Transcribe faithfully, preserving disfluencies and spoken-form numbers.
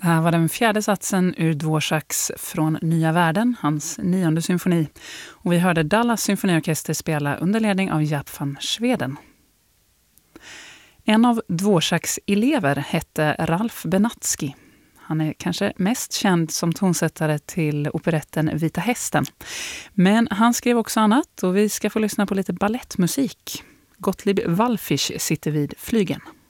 Det här var den fjärde satsen ur Dvořáks Från nya världen, hans nionde symfoni. Och vi hörde Dallas symfoniorkester spela under ledning av Jaap van Zweden. En av Dvořáks elever hette Ralf Benatsky. Han är kanske mest känd som tonsättare till operetten Vita hästen. Men han skrev också annat och vi ska få lyssna på lite ballettmusik. Gottlieb Wallfisch sitter vid flygeln.